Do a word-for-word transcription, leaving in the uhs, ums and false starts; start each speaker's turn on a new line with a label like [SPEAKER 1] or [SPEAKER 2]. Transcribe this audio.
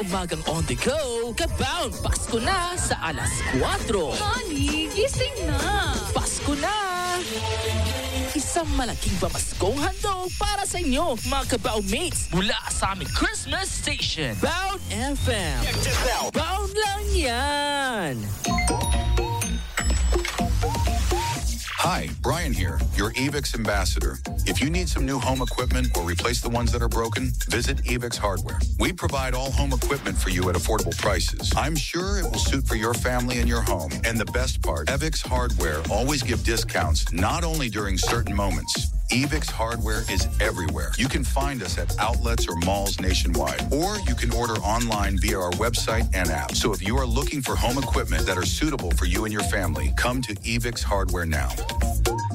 [SPEAKER 1] umagang on the go, kabound Pasko na sa alas kwatro.
[SPEAKER 2] Honey, gising na.
[SPEAKER 1] Pasko na! Isang malaking pamaskong handog para sa inyo, mga kabound mates, mula sa aming Christmas station, Bound F M. Bound lang yan!
[SPEAKER 3] Hi, Brian here, your Evix ambassador. If you need some new home equipment or replace the ones that are broken, visit Evix Hardware. We provide all home equipment for you at affordable prices. I'm sure it will suit for your family and your home. And the best part, Evix Hardware always give discounts, not only during certain moments. Evix Hardware is everywhere. You can find us at outlets or malls nationwide, or you can order online via our website and app. So if you are looking for home equipment that are suitable for you and your family, come to Evix Hardware now.